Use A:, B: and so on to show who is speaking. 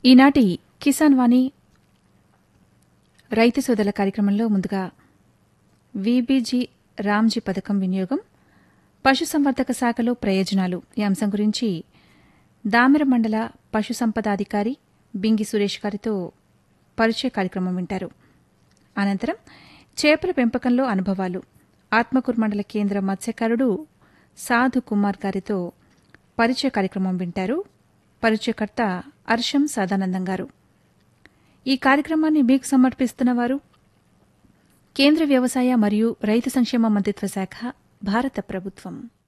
A: ఈనాటి కిసాన్ వాణి రైతు సోదరుల కార్యక్రమంలో ముందుగా వీబీజీ రామ్జీ పథకం వినియోగం, పశుసంవర్ధక శాఖలో ప్రయోజనాలు ఈ అంశం గురించి దామెర మండల పశుసంపదాధికారి బింగి సురేష్ గారితో పరిచయ కార్యక్రమం వింటారు. అనంతరం చేపల పెంపకంలో అనుభవాలు ఆత్మకూరు మండల కేంద్ర మత్స్యకారుడు సాధు కుమార్ గారితో పరిచయ కార్యక్రమం వింటారు. పరిచయకర్త అర్షం సదానందం గారు. ఈ కార్యక్రమాన్ని మీకు సమర్పిస్తున్నవారు కేంద్ర వ్యవసాయ మరియు రైతు సంక్షేమ మంత్రిత్వ శాఖ, భారత ప్రభుత్వం.